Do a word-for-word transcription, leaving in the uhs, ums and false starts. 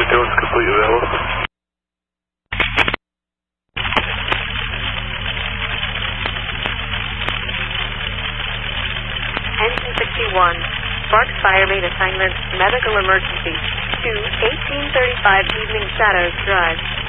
fifty-one's completely available. Engine sixty-one, Sparks Fire Main Assignment, Medical Emergency, to eighteen thirty-five Evening Shadows Drive.